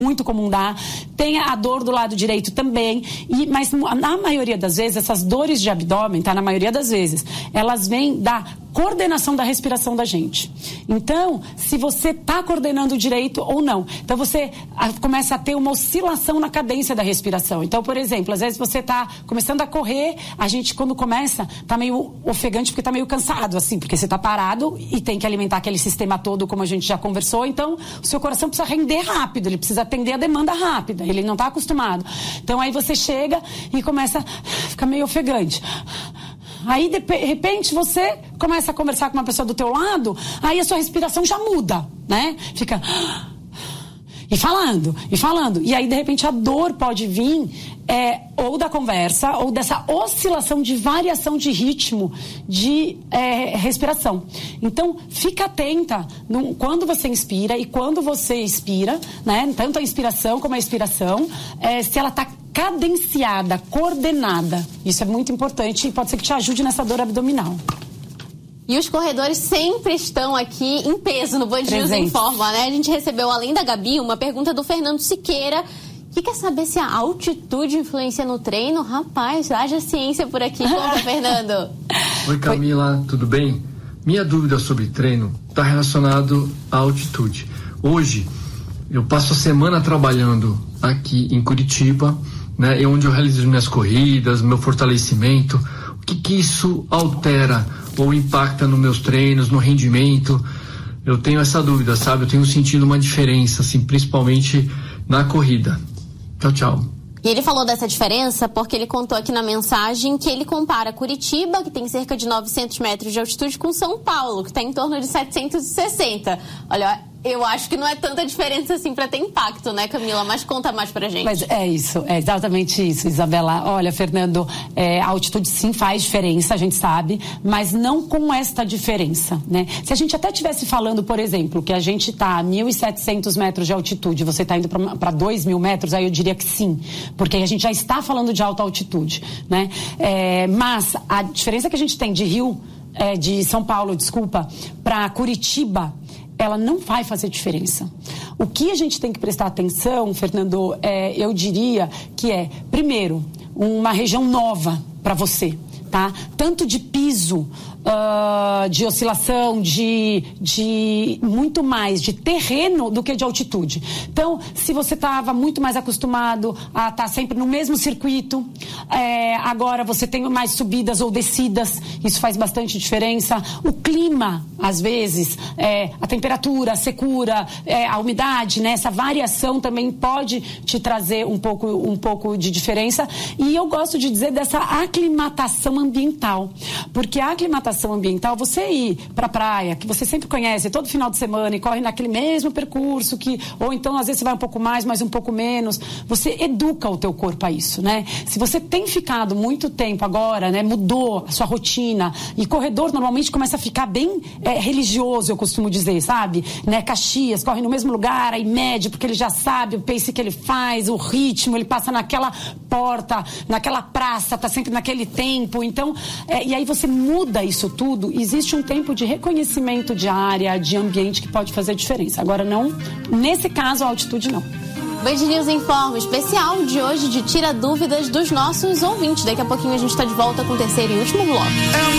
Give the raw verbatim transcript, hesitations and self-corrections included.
muito comum dar, tem a dor do lado direito também, e, mas na maioria das vezes, essas dores de abdômen, tá? Na maioria das vezes, elas vêm da coordenação da respiração da gente. Então, se você tá coordenando direito ou não. Então, você a, começa a ter uma oscilação na cadência da respiração. Então, por exemplo, às vezes você tá começando a correr, a gente, quando começa, tá meio ofegante porque tá meio cansado, assim, porque você tá parado e tem que alimentar aquele sistema todo, como a gente já conversou. Então, o seu coração precisa render rápido, ele precisa atender a demanda rápida, ele não está acostumado. Então aí você chega e começa a ficar meio ofegante. Aí de repente você começa a conversar com uma pessoa do teu lado, aí a sua respiração já muda, né? Fica... E falando, e falando. E aí, de repente, a dor pode vir é, ou da conversa, ou dessa oscilação de variação de ritmo de é, respiração. Então, fica atenta no, quando você inspira e quando você expira, né? Tanto a inspiração como a expiração, é, se ela está cadenciada, coordenada. Isso é muito importante e pode ser que te ajude nessa dor abdominal. E os corredores sempre estão aqui em peso no Band News Informa, né? A gente recebeu, além da Gabi, uma pergunta do Fernando Siqueira, que quer saber se a altitude influencia no treino. Rapaz, haja ciência por aqui. Conta, Fernando. Oi, Camila, Oi. Tudo bem? Minha dúvida sobre treino está relacionado à altitude. Hoje, eu passo a semana trabalhando aqui em Curitiba, né? É onde eu realizo minhas corridas, meu fortalecimento. O que que isso altera ou impacta nos meus treinos, no rendimento? Eu tenho essa dúvida, sabe? Eu tenho sentido uma diferença, assim, principalmente na corrida. Tchau, tchau. E ele falou dessa diferença porque ele contou aqui na mensagem que ele compara Curitiba, que tem cerca de novecentos metros de altitude, com São Paulo, que está em torno de setecentos e sessenta. Olha, eu acho que não é tanta diferença assim para ter impacto, né, Camila? Mas conta mais pra gente. Mas é isso, é exatamente isso, Isabela. Olha, Fernando, é, a altitude sim faz diferença, a gente sabe, mas não com esta diferença, né? Se a gente até estivesse falando, por exemplo, que a gente está a mil e setecentos metros de altitude, você está indo para dois mil metros, aí eu diria que sim, porque a gente já está falando de alta altitude, né? É, mas a diferença que a gente tem de Rio, é, de São Paulo, desculpa, para Curitiba, ela não vai fazer diferença. O que a gente tem que prestar atenção, Fernando, é, eu diria que é, primeiro, uma região nova para você, tá? Tanto de piso, uh, de oscilação, de, de muito mais de terreno do que de altitude. Então, se você estava muito mais acostumado a estar tá sempre no mesmo circuito, é, agora você tem mais subidas ou descidas, isso faz bastante diferença. O clima, às vezes, é, a temperatura, a secura, é, a umidade, né? Essa variação também pode te trazer um pouco, um pouco de diferença. E eu gosto de dizer dessa aclimatação ambiental, porque a aclimatação ambiental, você ir para a praia, que você sempre conhece, todo final de semana, e corre naquele mesmo percurso, que, ou então às vezes você vai um pouco mais, mas um pouco menos, você educa o teu corpo a isso, né? Se você tem ficado muito tempo agora, né, mudou a sua rotina, e corredor normalmente começa a ficar bem é, religioso, eu costumo dizer, sabe? Né? Caxias, corre no mesmo lugar, aí mede, porque ele já sabe o pace que ele faz, o ritmo, ele passa naquela porta, naquela praça, tá sempre naquele tempo, então, é, e aí você muda isso tudo, existe um tempo de reconhecimento de área, de ambiente que pode fazer diferença. Agora não, nesse caso a altitude não. Band News Informa, especial de hoje de Tira Dúvidas dos nossos ouvintes. Daqui a pouquinho a gente está de volta com o terceiro e último bloco.